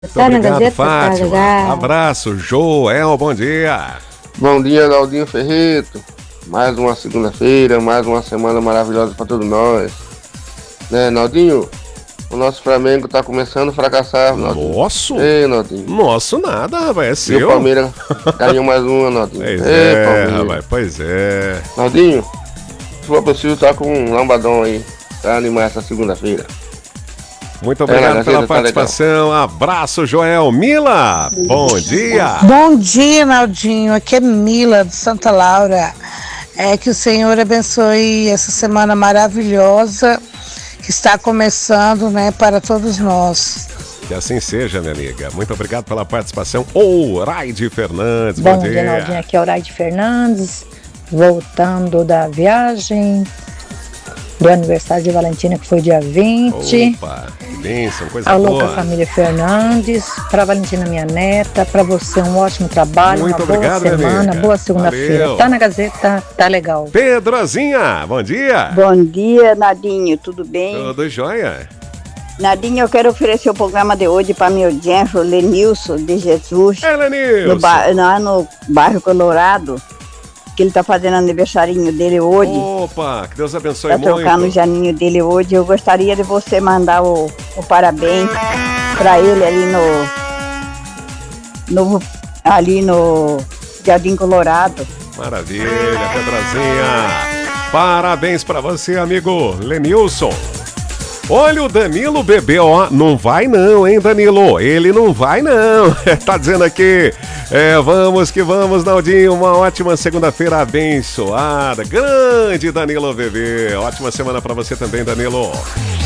Muito Tá na obrigado, Gazeta, tá Fátima. legal. Abraço, Joel, bom dia. Bom dia, Naldinho Ferreto. Mais uma segunda-feira, mais uma semana maravilhosa para todos nós. Né, Naldinho? O nosso Flamengo tá começando a fracassar, Naldinho. Nosso? Ei, Naldinho. Nosso nada, rapaz, é E seu. o Palmeiras ganhou mais uma, Naldinho. Pois Ei, é, Palmeiras. rapaz, pois é. Naldinho, se for possível, tá com um lambadão aí pra animar essa segunda-feira. Muito obrigado na pela Gazeta, tá participação. Abraço, Joel. Mila, bom dia. Bom dia, Naldinho. Aqui é Mila, de Santa Laura. Que o Senhor abençoe essa semana maravilhosa que está começando, né, para todos nós. Que assim seja, minha amiga. Muito obrigado pela participação. Raide Fernandes, Bom dia, Naldinho. Aqui é o Raide Fernandes, voltando da viagem do aniversário de Valentina, que foi dia 20. Opa, que bênção, coisa Alô, boa. com a família Fernandes, para Valentina, minha neta, para você um ótimo trabalho, Muito uma obrigado, boa minha semana, amiga. boa segunda-feira. Valeu. Tá na Gazeta, tá legal. Pedrozinha, bom dia. Bom dia, Nadinho, tudo bem? Tudo jóia? Nadinho, eu quero oferecer o programa de hoje para meu genro, Lenilson de Jesus, Lenilson. lá no bairro Colorado, que ele tá fazendo aniversarinho dele hoje. Opa, que Deus abençoe Tá muito. trocando o janinho dele hoje. Eu gostaria de você mandar o parabéns para ele ali no Jardim Colorado. Maravilha, Pedrozinha. Parabéns pra você, amigo Lenilson. Olha o Danilo bebê, ó, não vai não, hein, Danilo? Ele não vai não. Tá dizendo aqui, vamos que vamos, Naldinho, uma ótima segunda-feira abençoada. Grande Danilo bebê, ótima semana pra você também, Danilo.